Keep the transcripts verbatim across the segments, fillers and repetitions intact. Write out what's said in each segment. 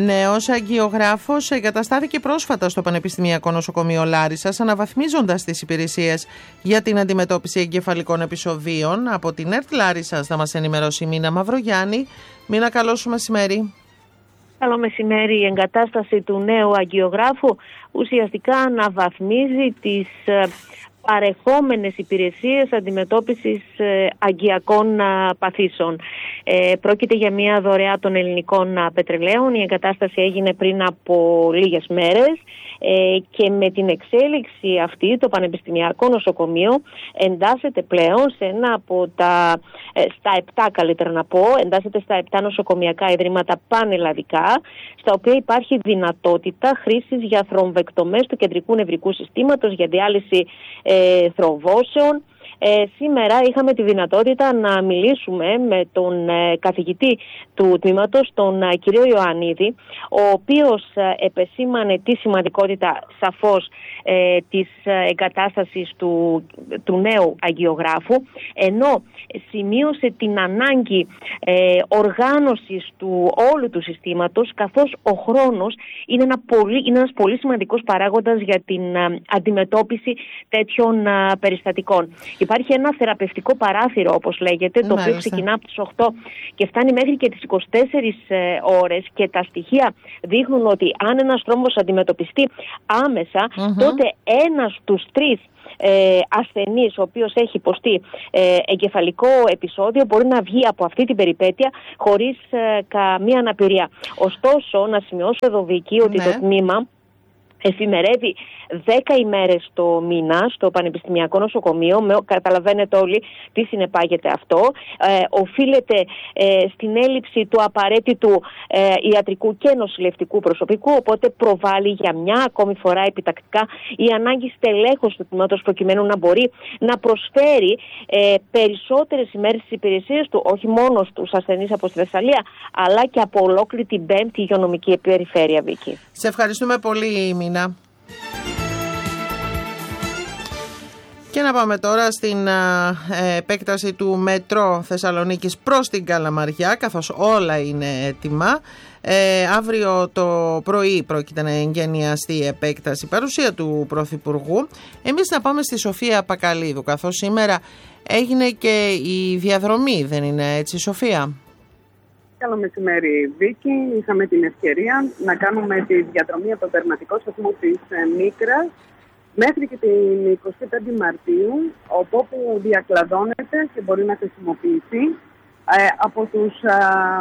Νέος αγγιογράφος εγκαταστάθηκε πρόσφατα στο Πανεπιστημιακό Νοσοκομείο Λάρισσας, αναβαθμίζοντας τις υπηρεσίες για την αντιμετώπιση εγκεφαλικών επεισοδίων. Από την ΕΡΤ Λάρισσας θα μας ενημερώσει η Μίνα Μαυρογιάννη. Μίνα, καλό σου μεσημέρι. Καλό μεσημέρι. Η εγκατάσταση του νέου αγγιογράφου ουσιαστικά αναβαθμίζει τις παρεχόμενες υπηρεσίες αντιμετώπισης αγκιακών παθήσεων. Ε, πρόκειται για μια δωρεά των ελληνικών πετρελαίων. Η εγκατάσταση έγινε πριν από λίγες μέρες ε, και με την εξέλιξη αυτή το Πανεπιστημιακό Νοσοκομείο εντάσσεται πλέον σε ένα από τα, ε, στα επτά καλύτερα να πω, εντάσσεται στα επτά νοσοκομιακά ιδρύματα πανελλαδικά, στα οποία υπάρχει δυνατότητα χρήσης για θρομβεκτομές του κεντρικού νευρικού συστήματος, για διάλυση ε, θρομβώσεων. Ε, σήμερα είχαμε τη δυνατότητα να μιλήσουμε με τον ε, καθηγητή του τμήματος, τον ε, κύριο Ιωαννίδη, ο οποίος ε, επεσήμανε τη σημαντικότητα σαφώς ε, της ε, εγκατάστασης του, του νέου αγγιογράφου, ενώ σημείωσε την ανάγκη ε, οργάνωσης του όλου του συστήματος, καθώς ο χρόνος είναι, ένα πολύ, είναι ένας πολύ σημαντικός παράγοντας για την ε, αντιμετώπιση τέτοιων ε, περιστατικών. Υπάρχει ένα θεραπευτικό παράθυρο, όπως λέγεται, το Μάλιστα. οποίο ξεκινά από τις οκτώ και φτάνει μέχρι και τις είκοσι τέσσερις ε, ώρες, και τα στοιχεία δείχνουν ότι αν ένας θρόμβος αντιμετωπιστεί άμεσα, mm-hmm. τότε ένας στους τρεις ε, ασθενής ο οποίος έχει υποστεί ε, εγκεφαλικό επεισόδιο μπορεί να βγει από αυτή την περιπέτεια χωρίς ε, καμία αναπηρία. Ωστόσο, να σημειώσω εδώ, Βίκη, ότι ναι. το τμήμα εφημερεύει δέκα ημέρες το μήνα στο Πανεπιστημιακό Νοσοκομείο. Με, καταλαβαίνετε όλοι τι συνεπάγεται αυτό. Ε, οφείλεται ε, στην έλλειψη του απαραίτητου ε, ιατρικού και νοσηλευτικού προσωπικού, οπότε προβάλλει για μια ακόμη φορά επιτακτικά η ανάγκη στελέχωσης του τμήματος, προκειμένου να μπορεί να προσφέρει ε, περισσότερες ημέρες στις υπηρεσίες του, όχι μόνο στους ασθενείς από τη Θεσσαλία, αλλά και από ολόκληρη την πέμπτη υγειονομική περιφέρεια, Βίκη. Σε ευχαριστούμε πολύ, Μίνα. Και να πάμε τώρα στην ε, επέκταση του μετρό Θεσσαλονίκης προς την Καλαμαριά, καθώς όλα είναι έτοιμα. Ε, αύριο το πρωί πρόκειται να εγκαινιαστεί η επέκταση, παρουσία του Πρωθυπουργού. Εμείς να πάμε στη Σοφία Πακαλίδου, καθώς σήμερα έγινε και η διαδρομή, δεν είναι έτσι, Σοφία? Καλό μεσημέρι, Βίκη. Είχαμε την ευκαιρία να κάνουμε τη διαδρομή από το τερματικό σταθμό της Μίκρας μέχρι και την εικοστή πέμπτη Μαρτίου, όπου διακλαδώνεται και μπορεί να χρησιμοποιηθεί ε, από τους ε,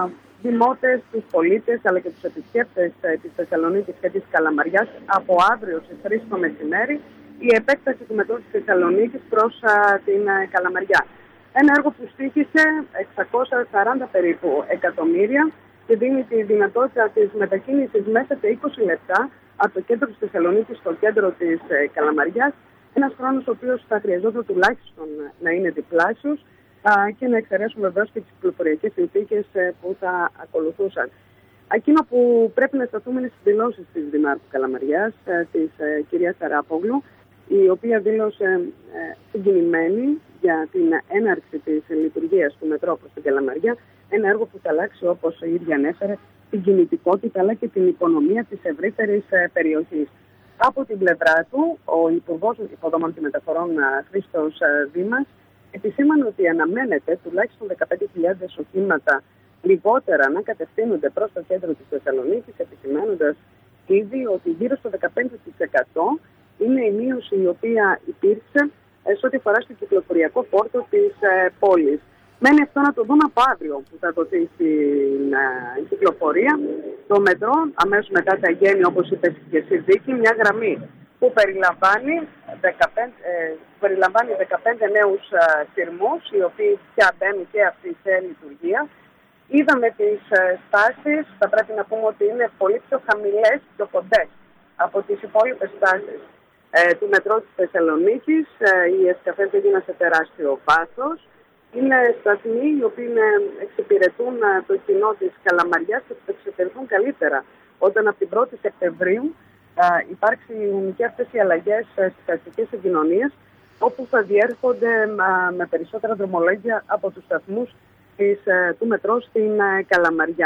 δημότες, τους πολίτες αλλά και τους επισκέπτες ε, της Θεσσαλονίκης και της Καλαμαριάς από αύριο στις τρεις το μεσημέρι η επέκταση του μετρό της Θεσσαλονίκης προς ε, την ε, Καλαμαριά. Ένα έργο που στοίχησε εξακόσια σαράντα περίπου εκατομμύρια και δίνει τη δυνατότητα της μετακίνησης μέσα σε είκοσι λεπτά από το κέντρο της Θεσσαλονίκης στο κέντρο της ε, Καλαμαριάς. Ένας χρόνος ο οποίος θα χρειαζόταν τουλάχιστον να είναι διπλάσιος α, και να εξαιρέσουν βεβαίως και τις κυκλοφοριακές συνθήκες ε, που θα ακολουθούσαν. Εκείνο που πρέπει να σταθούμε είναι στις δηλώσεις της Δημάρχου Καλαμαριάς, ε, της ε, κυρίας Ταράπογλου, η οποία δήλωσε ε, συγκινημένη για την έναρξη της λειτουργίας του μετρό προς την Καλαμαριά, ένα έργο που θα αλλάξει, όπως η ίδια ανέφερε, την κινητικότητα αλλά και την οικονομία της ευρύτερης ε, περιοχής. Από την πλευρά του, ο Υπουργός Υποδομών και Μεταφορών Χρήστος ε, Δήμας επισήμανε ότι αναμένεται τουλάχιστον δεκαπέντε χιλιάδες οχήματα λιγότερα να κατευθύνονται προς το κέντρο της Θεσσαλονίκης, επισημαίνοντας ήδη ότι γύρω στο δεκαπέντε τοις εκατό είναι η μείωση η οποία υπήρξε ε, σε ό,τι αφορά στο κυκλοφοριακό φόρτο της ε, πόλης. Μένει αυτό να το δουν από αύριο που θα δοθεί στην ε, κυκλοφορία. Το μετρό αμέσως μετά θα γίνει, όπως είπες και εσύ, Βίκη, μια γραμμή που περιλαμβάνει δεκαπέντε, ε, περιλαμβάνει δεκαπέντε νέους ε, σειρμούς, οι οποίοι πια μπαίνουν και αυτοί σε λειτουργία. Είδαμε τις ε, στάσεις, θα πρέπει να πούμε ότι είναι πολύ πιο χαμηλές, πιο κοντές από τις υπόλοιπες στάσεις ε, του μετρό της Θεσσαλονίκης. Ε, οι εσκαφές έγιναν σε τεράστιο βάθος. Είναι σταθμοί οι οποίοι είναι, εξυπηρετούν ε, το κοινό της Καλαμαριάς και θα εξυπηρετούν καλύτερα όταν από την πρώτη Σεπτεμβρίου ε, υπάρξουν και αυτές οι αλλαγές ε, στις αστικές συγκοινωνίες, όπου θα διέρχονται ε, με περισσότερα δρομολόγια από τους σταθμούς της, ε, του μετρό στην ε, Καλαμαριά.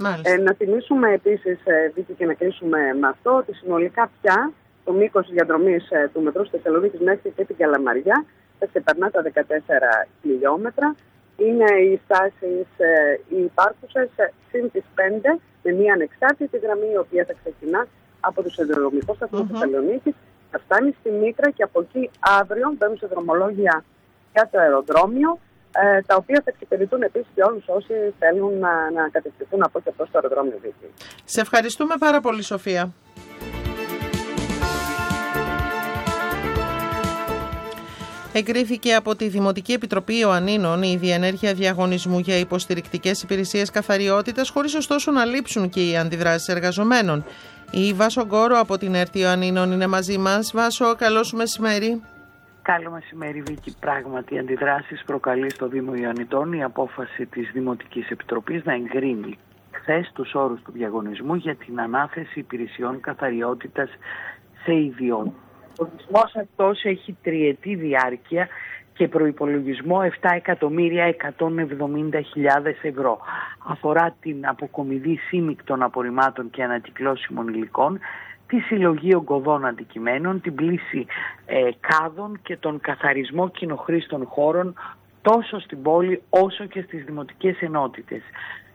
Ε, να θυμίσουμε επίσης, Βίκη, και να κλείσουμε με αυτό, ότι συνολικά πια το μήκος διαδρομής ε, του μετρό στη Θεσσαλονίκη μέχρι και την Καλαμαριά θα ξεπερνά τα δεκατέσσερα χιλιόμετρα. Είναι οι στάσεις ε, οι υπάρχουσες ε, συν τις πέντε, με μια ανεξάρτητη γραμμή, η οποία θα ξεκινά από το σιδηροδρομικό σταθμό mm-hmm. Θεσσαλονίκης, θα φτάνει στη Μήτρα και από εκεί αύριο μπαίνουν σε δρομολόγια για το αεροδρόμιο, ε, τα οποία θα εξυπηρετούν επίσης και όλους όσοι θέλουν να, να κατευθυνθούν από και προς το αεροδρόμιο Βίκη. Σε ευχαριστούμε πάρα πολύ, Σοφία. Εγκρίθηκε από τη Δημοτική Επιτροπή Ιωαννίνων η διενέργεια διαγωνισμού για υποστηρικτικές υπηρεσίες καθαριότητας, χωρίς ωστόσο να λείψουν και οι αντιδράσεις εργαζομένων. Η Βάσο Γκόρο από την ΕΡΤ Ιωαννίνων είναι μαζί μας. Βάσο, καλό σου μεσημέρι. Καλό μεσημέρι, Βίκη. Πράγματι, αντιδράσεις προκαλεί στο Δήμο Ιωαννιτών η απόφαση της Δημοτικής Επιτροπής να εγκρίνει χθες τους όρους του διαγωνισμού για την ανάθεση υπηρεσιών καθαριότητας σε ιδιώτες. Ο διαγωνισμός αυτός έχει τριετή διάρκεια και προϋπολογισμό επτά εκατομμύρια εκατόν εβδομήντα χιλιάδες ευρώ. Αφορά την αποκομιδή σύμικτων απορριμμάτων και ανακυκλώσιμων υλικών, τη συλλογή ογκωδών αντικειμένων, την πλήση ε, κάδων και τον καθαρισμό κοινοχρήστων χώρων τόσο στην πόλη όσο και στις δημοτικές ενότητες.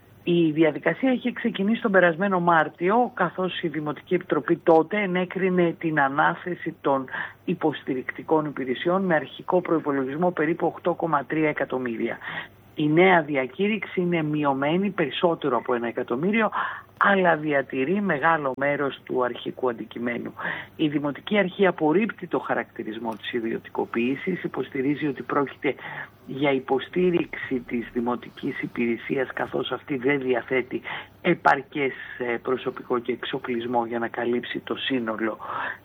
Η διαδικασία είχε ξεκινήσει τον περασμένο Μάρτιο, καθώς η Δημοτική Επιτροπή τότε ενέκρινε την ανάθεση των υποστηρικτικών υπηρεσιών με αρχικό προϋπολογισμό περίπου οκτώ κόμμα τρία εκατομμύρια. Η νέα διακήρυξη είναι μειωμένη περισσότερο από ένα εκατομμύριο, αλλά διατηρεί μεγάλο μέρος του αρχικού αντικειμένου. Η Δημοτική Αρχή απορρίπτει το χαρακτηρισμό της ιδιωτικοποίησης, υποστηρίζει ότι πρόκειται για υποστήριξη της δημοτικής υπηρεσίας, καθώς αυτή δεν διαθέτει επαρκές προσωπικό και εξοπλισμό για να καλύψει το σύνολο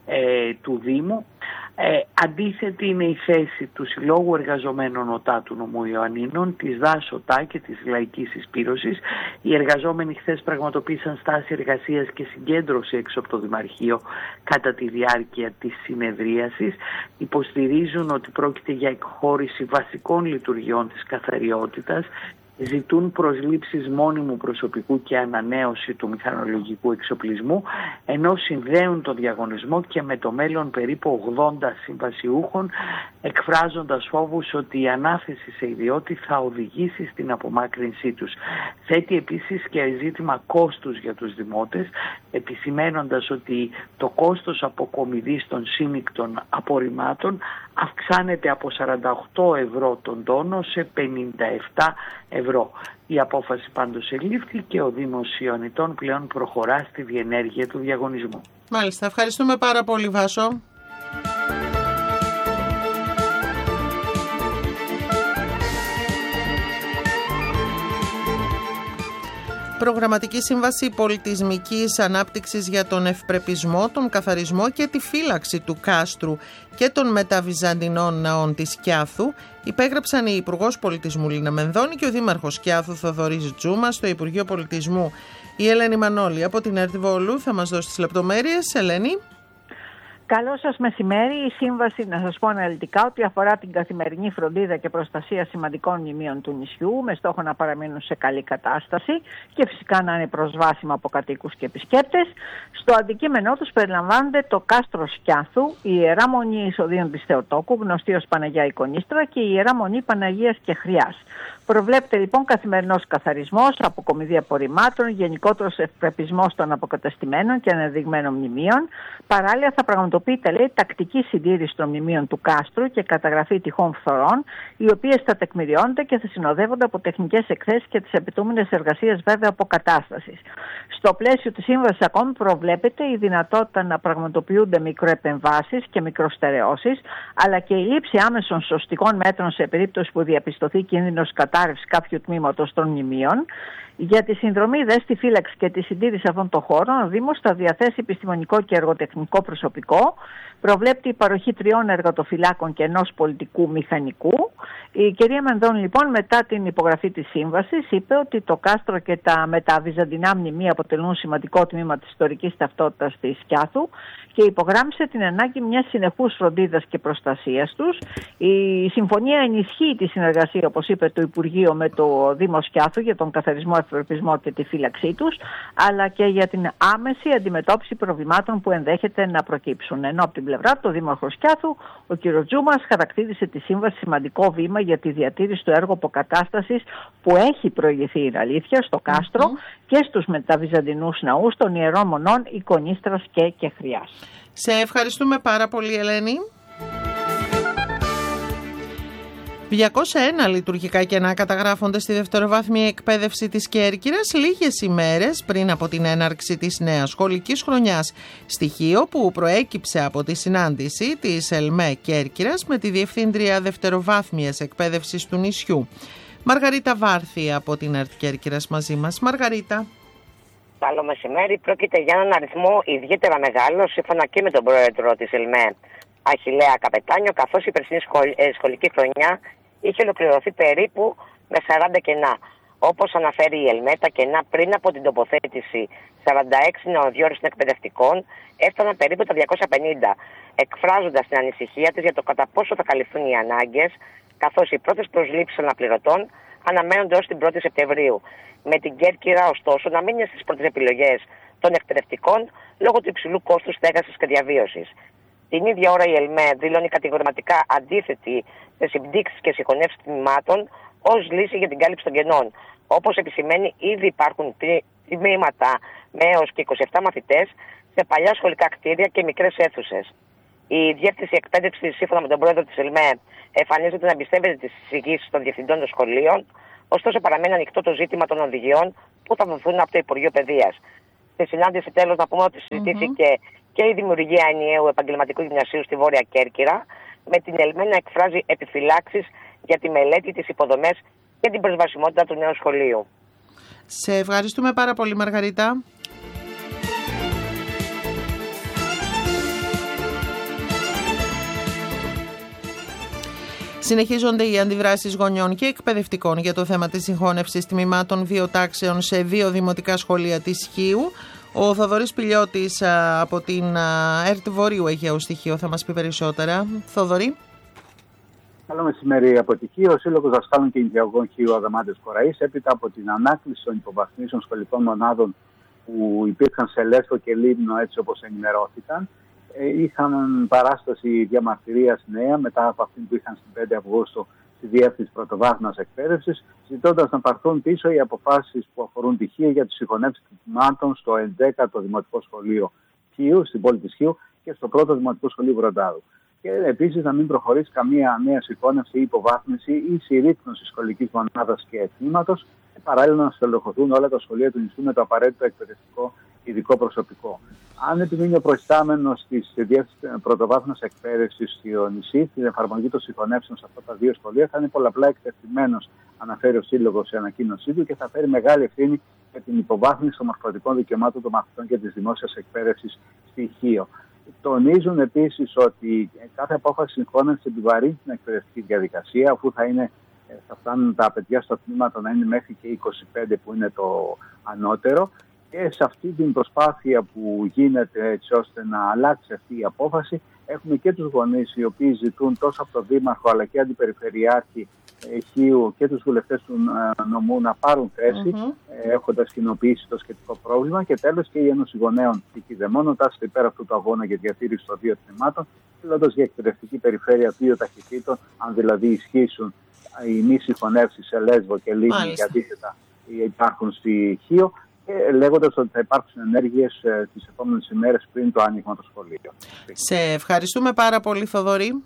ε, του Δήμου. Ε, αντίθετη είναι η θέση του Συλλόγου Εργαζομένων ΟΤΑ του Νομού Ιωαννίνων, της ΔΑΣ ΟΤΑ και της Λαϊκής Εισπύρωσης. Οι εργαζόμενοι χθες πραγματοποίησαν στάση εργασίας και συγκέντρωση έξω από το Δημαρχείο κατά τη διάρκεια της συνεδρίασης. Υποστηρίζουν ότι πρόκειται για εκχώρηση βασικών λειτουργιών της καθαριότητας, ζητούν προσλήψεις μόνιμου προσωπικού και ανανέωση του μηχανολογικού εξοπλισμού, ενώ συνδέουν το διαγωνισμό και με το μέλλον περίπου ογδόντα συμβασιούχων, εκφράζοντας φόβους ότι η ανάθεση σε ιδιώτη θα οδηγήσει στην απομάκρυνσή τους. Θέτει επίσης και ζήτημα κόστους για τους δημότες, επισημένοντας ότι το κόστος αποκομιδής των σύμικτων απορριμμάτων αυξάνεται από σαράντα οκτώ ευρώ τον τόνο σε πενήντα επτά ευρώ. Η απόφαση πάντως ελήφθη και ο Δήμος Ιωαννιτών πλέον προχωρά στη διενέργεια του διαγωνισμού. Μάλιστα, ευχαριστούμε πάρα πολύ, Βάσο. Προγραμματική Σύμβαση Πολιτισμικής Ανάπτυξης για τον ευπρεπισμό, τον καθαρισμό και τη φύλαξη του κάστρου και των μεταβυζαντινών ναών της Σκιάθου υπέγραψαν η Υπουργός Πολιτισμού Λίνα Μενδώνη και ο Δήμαρχος Σκιάθου Θοδωρής Τζούμα στο Υπουργείο Πολιτισμού. Η Ελένη Μανώλη από την ΕΡΤ Βόλου θα μας δώσει τις λεπτομέρειες. Ελένη. Καλό σας μεσημέρι. Η σύμβαση, να σας πω αναλυτικά, ότι αφορά την καθημερινή φροντίδα και προστασία σημαντικών μνημείων του νησιού με στόχο να παραμείνουν σε καλή κατάσταση και φυσικά να είναι προσβάσιμα από κατοίκους και επισκέπτες. Στο αντικείμενό τους περιλαμβάνονται το κάστρο Σκιάθου, η Ιερά Μονή Εισοδίων της Θεοτόκου, γνωστή ως Παναγιά Εικονίστρα, και η Ιερά Μονή Παναγίας και Χριάς. Προβλέπεται λοιπόν καθημερινός καθαρισμός, αποκομιδή απορριμμάτων, γενικότερος ευπρεπισμός των αποκαταστημένων και αναδειγμένων μνημείων. Παράλληλα, θα πραγματοποιείται, λέει, τακτική συντήρηση των μνημείων του κάστρου και καταγραφή τυχών φθορών, οι οποίες θα τεκμηριώνονται και θα συνοδεύονται από τεχνικές εκθέσεις και τις απαιτούμενες εργασίες, βέβαια, αποκατάστασης. Στο πλαίσιο της σύμβασης ακόμη προβλέπεται η δυνατότητα να πραγματοποιούνται μικροεπεμβάσεις και μικροστερεώσεις, αλλά και η λήψη άμεσων σωστικών μέτρων σε περίπτωση που διαπιστωθεί κίνδυνος κατάρρευσης κάποιου τμήματος των μνημείων. Για τη συνδρομή δε στη φύλαξη και τη συντήρηση αυτών των χώρων, ο Δήμος θα διαθέσει επιστημονικό και εργοτεχνικό προσωπικό. Προβλέπει η παροχή τριών εργατοφυλάκων και ενός πολιτικού μηχανικού. Η κυρία Μενδώνη, λοιπόν, μετά την υπογραφή της σύμβασης, είπε ότι το κάστρο και τα μεταβυζαντινά μνημεία αποτελούν σημαντικό τμήμα της ιστορικής ταυτότητας της Σκιάθου και υπογράμμισε την ανάγκη μιας συνεχούς φροντίδας και προστασίας τους. Η συμφωνία ενισχύει τη συνεργασία, όπως είπε το Υπουργείο, με το Δήμο Σκιάθου για τον καθαρισμό εξορθροπισμό και τη φύλαξή τους, αλλά και για την άμεση αντιμετώπιση προβλημάτων που ενδέχεται να προκύψουν. Ενώ από την πλευρά του, ο Δήμαρχος Κιάθου, ο κ. Τζούμας, χαρακτήρισε τη σύμβαση σημαντικό βήμα για τη διατήρηση του έργου αποκατάστασης που έχει προηγηθεί, είναι αλήθεια, στο κάστρο mm-hmm. και στους μεταβυζαντινούς ναούς των Ιερών Μονών Εικονίστρας και Κεχριάς. Σε ευχαριστούμε πάρα πολύ, Ελένη. διακόσια ένα λειτουργικά κενά καταγράφονται στη δευτεροβάθμια εκπαίδευση της Κέρκυρας λίγες ημέρες πριν από την έναρξη της νέας σχολικής χρονιάς. Στοιχείο που προέκυψε από τη συνάντηση της ΕΛΜΕ Κέρκυρας με τη Διευθύντρια Δευτεροβάθμιας Εκπαίδευσης του νησιού. Μαργαρίτα Βάρθη από την ΕΡΤ Κέρκυρας μαζί μας. Μαργαρίτα. Καλό μεσημέρι. Πρόκειται για έναν αριθμό ιδιαίτερα μεγάλο, σύμφωνα και με τον πρόεδρο της ΕΛΜΕ, Αχιλλέα Καπετάνιο, καθώς η περσινή σχολική χρονιά είχε ολοκληρωθεί περίπου με σαράντα κενά. Όπως αναφέρει η ΕΛΜΕ, τα κενά πριν από την τοποθέτηση σαράντα έξι νεοδιόριστων εκπαιδευτικών έφταναν περίπου τα διακόσια πενήντα, εκφράζοντας την ανησυχία της για το κατά πόσο θα καλυφθούν οι ανάγκες, καθώς οι πρώτες προσλήψεις αναπληρωτών αναμένονται ως την πρώτη Σεπτεμβρίου. Με την Κέρκυρα, ωστόσο, να μην είναι στις πρώτες επιλογές των εκπαιδευτικών λόγω του υψηλού κόστους στέγασης και διαβίωσης. Την ίδια ώρα η ΕΛΜΕ δηλώνει κατηγορηματικά αντίθετη σε συμπτύξεις και συγχωνεύσεις τμήματων ως λύση για την κάλυψη των κενών. Όπως επισημαίνει, ήδη υπάρχουν τμήματα με έως και είκοσι επτά μαθητές σε παλιά σχολικά κτίρια και μικρές αίθουσες. Η Διεύθυνση Εκπαίδευσης, σύμφωνα με τον πρόεδρο της ΕΛΜΕ, εμφανίζεται να εμπιστεύεται τις εισηγήσεις των διευθυντών των σχολείων, ωστόσο παραμένει ανοιχτό το ζήτημα των οδηγιών που θα δοθούν από το Υπουργείο Παιδείας. Στη συνάντηση, τέλος, να πούμε ότι συζητήθηκε mm-hmm. και η δημιουργία ενιαίου επαγγελματικού γυμνασίου στη Βόρεια Κέρκυρα, με την ΕΛΜΕ να εκφράζει επιφυλάξεις για τη μελέτη, τις υποδομές και την προσβασιμότητα του νέου σχολείου. Σε ευχαριστούμε πάρα πολύ, Μαργαρίτα. Συνεχίζονται οι αντιδράσεις γονιών και εκπαιδευτικών για το θέμα της συγχώνευσης τμήματων δύο τάξεων σε δύο δημοτικά σχολεία της Χίου. Ο Θοδωρής Πηλιώτης από την ΕΡΤ Βορείου Αιγαίου στοιχείο θα μας πει περισσότερα. Θοδωρή. Καλό μεσημέρι από τη Χίο. Ο Σύλλογος Δασκάλων και Νηπιαγωγών Χίου Αδαμάντες Κοραής, έπειτα από την ανάκληση των υποβαθμίσεων σχολικών μονάδων που υπήρχαν σε Λέσβο και Λίμνο, έτσι όπως ενημερώθηκαν, είχαν παράσταση διαμαρτυρίας νέα μετά από αυτήν που είχαν στην πέντε Αυγούστου στη Διεύθυνση Πρωτοβάθμιας Εκπαίδευσης, ζητώντας να πάρθουν πίσω οι αποφάσεις που αφορούν τη Χίο για τις συγχωνεύσεις τμήματων στο ενδέκατο Δημοτικό Σχολείο Χίου, στην πόλη της Χίου, και στο πρώτο Δημοτικό Σχολείο Βροντάδου. Και επίσης να μην προχωρήσει καμία νέα συγχώνευση ή υποβάθμιση ή συρρίκνωση σχολικής μονάδας και τμήματος, και παράλληλα να στελεχωθούν όλα τα σχολεία του νησιού με το απαραίτητο εκπαιδευτικό ειδικό προσωπικό. Αν επιμείνει ο προϊστάμενος της Διεύθυνσης Πρωτοβάθμιας Εκπαίδευσης στο νησί στην εφαρμογή των συγχωνεύσεων σε αυτά τα δύο σχολεία, θα είναι πολλαπλά εκτεθειμένος, αναφέρει ο Σύλλογος σε ανακοίνωσή του, και θα φέρει μεγάλη ευθύνη για την υποβάθμιση των μορφωτικών δικαιωμάτων των μαθητών και της δημόσιας εκπαίδευσης στη Χίο. Τονίζουν επίσης ότι κάθε απόφαση συγχώνευση επιβαρύνει την εκπαιδευτική διαδικασία, αφού θα, είναι, θα φτάνουν τα παιδιά στο τμήμα να είναι μέχρι και είκοσι πέντε, που είναι το ανώτερο. Και σε αυτή την προσπάθεια που γίνεται έτσι ώστε να αλλάξει αυτή η απόφαση, έχουμε και τους γονείς οι οποίοι ζητούν τόσο από τον Δήμαρχο αλλά και Αντιπεριφερειάρχη Χίου και τους βουλευτές του νομού να πάρουν θέση, mm-hmm. έχοντας κοινοποιήσει το σχετικό πρόβλημα, και τέλος και η Ένωση Γονέων κηδεμόνοντας υπέρ αυτού του αγώνα για διατήρηση των δύο τμήματων, μιλώντας για εκπαιδευτική περιφέρεια δύο ταχυτήτων, αν δηλαδή ισχύσουν οι μη συγχωνεύσεις σε Λέσβο και Λίμνη και αντίθετα υπάρχουν στη Χίο, και λέγοντας ότι θα υπάρξουν ενέργειες ε, τις επόμενες ημέρες πριν το άνοιγμα των σχολείων. Σε ευχαριστούμε πάρα πολύ, Θοδωρή.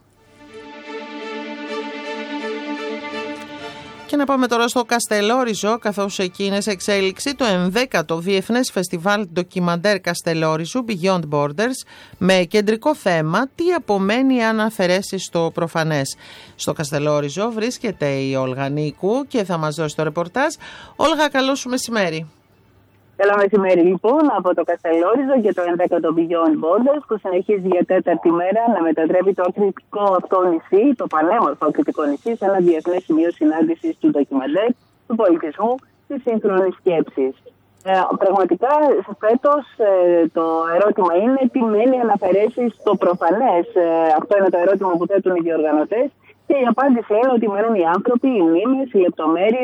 Και να πάμε τώρα στο Καστελόριζο, καθώς εκεί είναι σε εξέλιξη το ενδέκατο Διεθνές Φεστιβάλ Ντοκιμαντέρ Καστελόριζου Beyond Borders, με κεντρικό θέμα τι απομένει αν αφαιρέσει στο προφανές. Στο Καστελόριζο βρίσκεται η Όλγα Νίκου και θα μας δώσει το ρεπορτάζ. Όλγα, καλό σου μεσημέρι. Καλό μεσημέρι λοιπόν από το Καστελόριζο και το ενδέκατο Beyond Borders, που συνεχίζει για τέταρτη μέρα να μετατρέπει το κριτικό αυτό νησί, το πανέμορφο κριτικό νησί, σε ένα διεθνές σημείο συνάντησης του ντοκιμαντέρ, του πολιτισμού, της σύγχρονης σκέψης. Ε, πραγματικά φέτος ε, το ερώτημα είναι τι μένει αν αφαιρέσεις το προφανές. Ε, αυτό είναι το ερώτημα που θέτουν οι διοργανωτές, και η απάντηση είναι ότι μένουν οι άνθρωποι, οι μνήμες, οι λεπτομέρειες,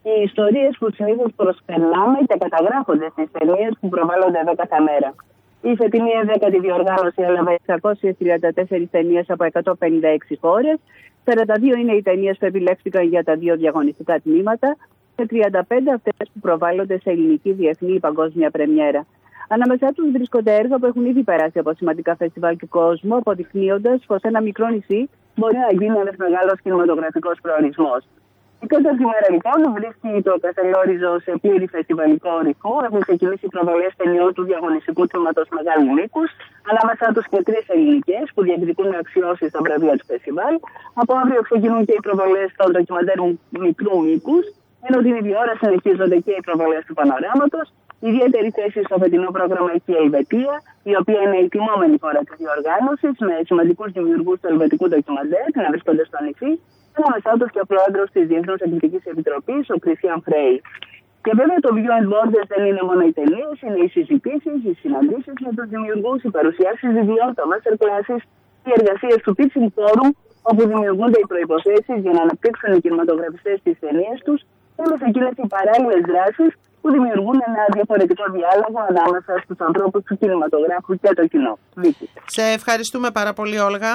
οι ιστορίες που συνήθως προσπερνάμε και καταγράφονται στις ταινίες που προβάλλονται εδώ κάθε μέρα. Η φετινή δέκατη διοργάνωση έλαβε εξακόσιες τριάντα τέσσερις ταινίες από εκατόν πενήντα έξι χώρες. σαράντα δύο είναι οι ταινίες που επιλέχθηκαν για τα δύο διαγωνιστικά τμήματα και τριάντα πέντε αυτές που προβάλλονται σε ελληνική, διεθνή ή παγκόσμια πρεμιέρα. Ανάμεσά τους βρίσκονται έργα που έχουν ήδη περάσει από σημαντικά φεστιβάλ του κόσμου, αποδεικνύοντας πως ένα μικρό νησί μπορεί να γίνει ένας μεγάλος κινηματογραφικός προορισμός. Η τέταρτη μέρα λοιπόν βρίσκει το Καστελόριζο σε πλήρη φεστιβαλικό ρυθμό. Έχουν ξεκινήσει οι προβολές ταινιών του διαγωνιστικού τμήματος μεγάλου μήκους, ανάμεσά τους και τρεις ελληνικές που διεκδικούν αξιώσεις στα βραβεία του φεστιβάλ. Από αύριο ξεκινούν και οι προβολές των ντοκιμαντέρων μικρού μήκους, ενώ την ίδια ώρα συνεχίζονται και οι προβολές του πανοράματος. Ιδιαίτερη θέση στο φετινό πρόγραμμα έχει η Ελβετία, η οποία είναι η τιμόμενη χώρα της διοργάνωσης, με σημαντικούς δημιουργούς του ελβετικού ντοκιμαντέρ να βρίσκονται στο νησί. Ανάμεσά τους και ο πρόεδρος της Διεθνούς Εκδοτικής Επιτροπής, ο Κριστιαν Φρέι. Και βέβαια το Beyond Borders δεν είναι μόνο οι ταινίες, είναι οι συζητήσεις, οι συναντήσεις με τους δημιουργούς, οι παρουσιάσεις βιβλίων, τα master classes, οι εργασίες του Pitching Forum, όπου δημιουργούνται οι προϋποθέσεις για να αναπτύξουν οι κινηματογραφιστές τις ταινίες τους, όλες εκείνες οι παράλληλες δράσεις που δημιουργούν ένα διαφορετικό διάλογο ανάμεσα στους ανθρώπους του κινηματογράφου και το κοινό. Βίκη. Σε ευχαριστούμε πάρα πολύ, Όλγα.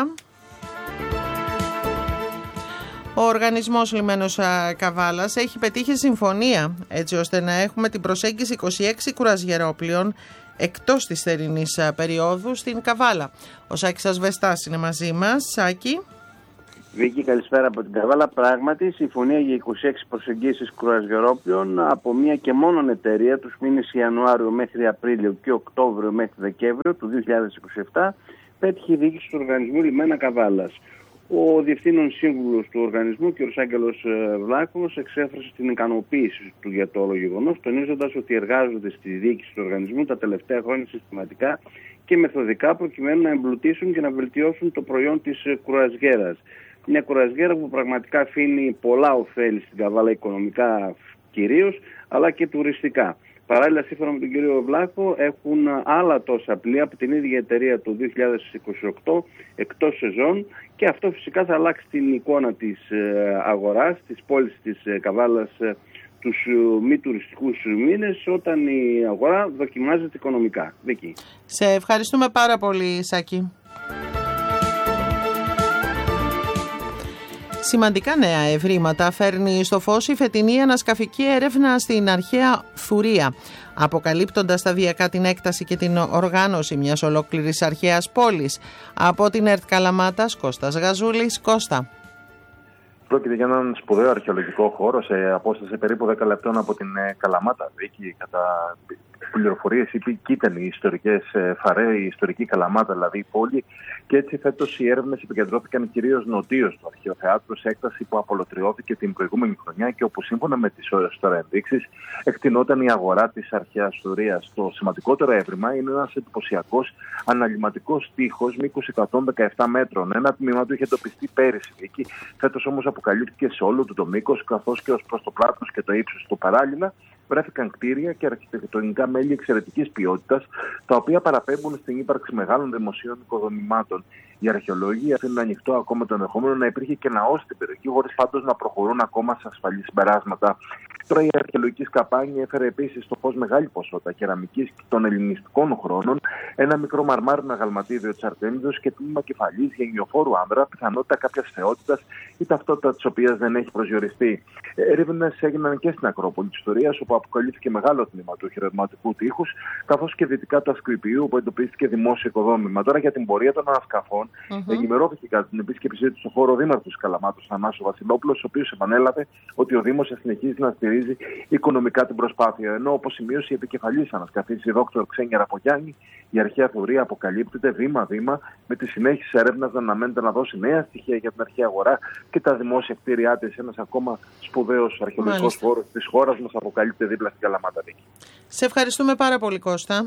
Ο Οργανισμός Λιμένος Καβάλας έχει πετύχει συμφωνία έτσι ώστε να έχουμε την προσέγγιση είκοσι έξι κουρασγερόπλοιων εκτός της θερινής περίοδου στην Καβάλα. Ο Σάκης Ασβεστάς είναι μαζί μας. Σάκη. Βίκη, καλησπέρα από την Καβάλα. Πράγματι, συμφωνία για είκοσι έξι προσεγγίσεις κουρασγερόπλοιων από μία και μόνον εταιρεία τους μήνες Ιανουάριο μέχρι Απρίλιο και Οκτώβριο μέχρι Δεκέμβριο του δύο χιλιάδες είκοσι επτά πέτυχε η διοίκηση του Οργανισμού Λιμένα Καβάλας. Ο Διευθύνων Σύμβουλος του Οργανισμού, κ. Άγγελος Βλάχος, εξέφρασε την ικανοποίηση του για το όλο γεγονός, τονίζοντας ότι εργάζονται στη διοίκηση του οργανισμού τα τελευταία χρόνια συστηματικά και μεθοδικά προκειμένου να εμπλουτίσουν και να βελτιώσουν το προϊόν της κουρασγέρας. Μια κουρασγέρα που πραγματικά αφήνει πολλά ωφέλη στην Καβάλα, οικονομικά κυρίως, αλλά και τουριστικά. Παράλληλα, σύμφωνα με τον κύριο Βλάχο, έχουν άλλα τόσα πλοία από την ίδια εταιρεία το δύο χιλιάδες είκοσι οκτώ εκτός σεζόν και αυτό φυσικά θα αλλάξει την εικόνα της αγοράς, της πόλης της Καβάλας τους μη τουριστικούς μήνες όταν η αγορά δοκιμάζεται οικονομικά. Δίκη. Σε ευχαριστούμε πάρα πολύ, Σάκη. Σημαντικά νέα ευρήματα φέρνει στο φως η φετινή ανασκαφική έρευνα στην αρχαία Θουρία, αποκαλύπτοντας σταδιακά την έκταση και την οργάνωση μιας ολόκληρης αρχαίας πόλης. Από την ΕΡΤ Καλαμάτας, Κώστας Γαζούλης. Κώστα. Πρόκειται για έναν σπουδαίο αρχαιολογικό χώρο σε απόσταση περίπου δέκα λεπτών από την Καλαμάτα. Εκεί, κατά πληροφορίες, ήταν οι ιστορικές Φαρέ, η ιστορική Καλαμάτα, δηλαδή η πόλη. Και έτσι φέτος οι έρευνες επικεντρώθηκαν κυρίως νοτίως του αρχαιοθεάτρου, σε έκταση που απολωτριώθηκε την προηγούμενη χρονιά και όπου σύμφωνα με τις τώρα ενδείξεις εκτινόταν η αγορά της αρχαίας Θουρίας. Το σημαντικότερο έβριμα είναι ένας εντυπωσιακός αναλυματικός τοίχος μήκους εκατόν δεκαεπτά μέτρων. Ένα τμήμα του είχε εντοπιστεί πέρυσι εκεί. Φέτος όμως αποκαλύφθηκε σε όλο του το μήκος, καθώς και ως προς το πλάτος και το ύψος του. Παράλληλα, βρέθηκαν κτίρια και αρχιτεκτονικά μέλη εξαιρετικής ποιότητας, τα οποία παραπέμπουν στην ύπαρξη μεγάλων δημοσίων οικοδομημάτων. Οι αρχαιολόγοι αφήνουν ανοιχτό ακόμα το ενδεχόμενο να υπήρχε και ναός στην περιοχή, χωρίς πάντως να προχωρούν ακόμα σε ασφαλή συμπεράσματα. Τώρα η αρχαιολογική σκαπάνη έφερε επίσης στο φως μεγάλη ποσότητα κεραμικής των ελληνιστικών χρόνων, ένα μικρό μαρμάρινο αγαλματίδιο της Αρτέμιδος και τμήμα κεφαλής γενιοφόρου άνδρα, πιθανότητα κάποιας θεότητας ή ταυτότητα της οποίας δεν έχει προσδιοριστεί. Έρευνες έγιναν και στην Ακρόπολη της Θουρίας, όπου αποκαλύφθηκε μεγάλο τμήμα του χειρευματικού τείχους, καθώς και δυτικά του Ασκουιπιού, όπου εντοπίστηκε δημόσιο οικοδόμημα. Τώρα για την πορεία των ανασκαφών, mm-hmm. ενημερώθηκε κατά την επίσκεψή του στον χώρο ο Δήμαρχος Καλαμάτος, Θανάσης Βασιλόπουλος, ο οποίος επανέλαβε ότι ο Δήμος θα συνεχίζει να στηρίζει οικονομικά την προσπάθεια. Ενώ, όπως σημείωσε η επικεφαλής ανασκαφής, η δόκτωρ Ξένια Ραπογιάννη, η αρχαία Θουρία αποκαλύπτεται βήμα-βήμα, με τη συνέχιση της έρευνας να αναμένεται να δώσει νέα στοιχεία για την αρχαία αγορά και τα δημόσια κτίρια της. Ένας ακόμα σπουδαίος αρχαιολογικός χώρος της χώρας μας αποκαλύπτεται δίπλα στην Καλαμάτα. Σε ευχαριστούμε πάρα πολύ, Κώστα.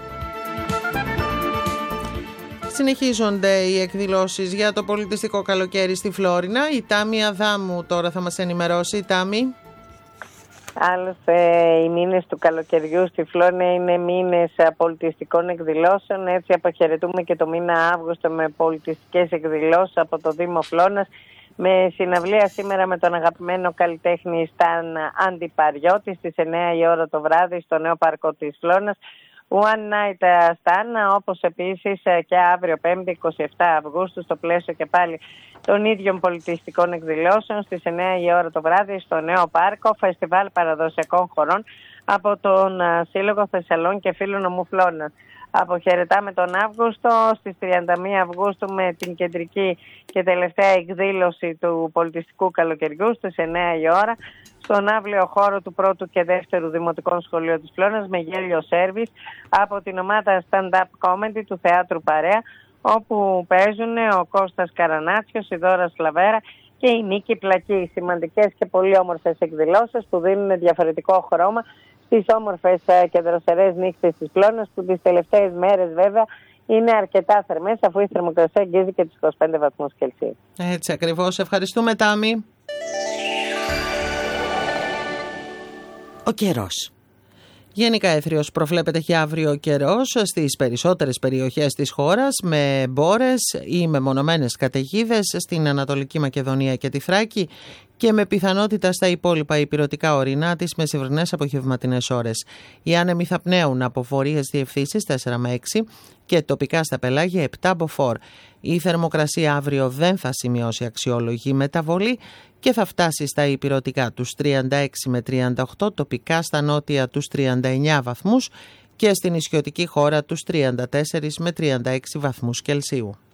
Συνεχίζονται οι εκδηλώσεις για το πολιτιστικό καλοκαίρι στη Φλόρινα. Η Τάμη Αδάμου τώρα θα μας ενημερώσει. Η Τάμη. Άλλωστε, οι μήνες του καλοκαιριού στη Φλόρινα είναι μήνες πολιτιστικών εκδηλώσεων. Έτσι αποχαιρετούμε και το μήνα Αύγουστο με πολιτιστικές εκδηλώσεις από το Δήμο Φλόρινας. με συναυλία σήμερα με τον αγαπημένο καλλιτέχνη Σταν Αντιπαριώτη στις εννιά η ώρα το βράδυ στο νέο πάρκο της Φλόρνας. One Night Stan, όπως επίσης και αύριο πέμπτη εικοστή εβδόμη Αυγούστου στο πλαίσιο και πάλι των ίδιων πολιτιστικών εκδηλώσεων στις εννιά η ώρα το βράδυ στο νέο πάρκο, φεστιβάλ παραδοσιακών χωρών από τον Σύλλογο Θεσσαλών και Φίλων Ομού Φλόρνας. Αποχαιρετάμε τον Αύγουστο στις τριάντα μία Αυγούστου με την κεντρική και τελευταία εκδήλωση του πολιτιστικού καλοκαιριού στις εννιά η ώρα στον αύλιο χώρο του πρώτου και δεύτερου Δημοτικών Σχολείου της Φλόρνας με γέλιο σέρβις από την ομάδα stand-up comedy του Θεάτρου Παρέα, όπου παίζουν ο Κώστας Καρανάτσιος, η Δώρα Σλαβέρα και η Νίκη Πλακή. Σημαντικές και πολύ όμορφες εκδηλώσεις που δίνουν διαφορετικό χρώμα στις όμορφες και δροσερές νύχτες της Φλόρνας, που τις τελευταίες μέρες βέβαια είναι αρκετά θερμές, αφού η θερμοκρασία αγγίζει και τους είκοσι πέντε βαθμούς Κελσίου. Έτσι ακριβώς. Ευχαριστούμε, Τάμι. Ο καιρός. Γενικά έθριος προβλέπεται για αύριο ο καιρός στις περισσότερες περιοχές της χώρας, με μπόρες ή μεμονωμένες καταιγίδες στην Ανατολική Μακεδονία και τη Θράκη και με πιθανότητα στα υπόλοιπα ηπειρωτικά ορεινά τις μεσημβρινές απογευματινές ώρες. Οι άνεμοι θα πνέουν από βορείες διευθύνσεις τέσσερα με έξι και τοπικά στα πελάγια επτά μποφόρ. Η θερμοκρασία αύριο δεν θα σημειώσει αξιόλογη μεταβολή και θα φτάσει στα ηπειρωτικά τους τριάντα έξι με τριάντα οκτώ, τοπικά στα νότια τους τριάντα εννιά βαθμούς και στην νησιωτική χώρα τους τριάντα τέσσερα με τριάντα έξι βαθμούς Κελσίου.